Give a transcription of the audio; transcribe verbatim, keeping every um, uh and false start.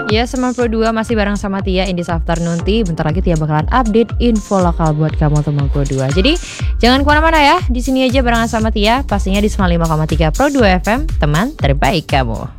Ya, sembilan puluh dua masih bareng sama Tia in this afternoon tea. Bentar lagi Tia bakalan update info lokal buat kamu sembilan puluh dua. Jadi jangan kemana-mana ya, di sini aja barengan sama Tia. Pastinya di sembilan puluh lima koma tiga Pro dua F M, teman terbaik kamu.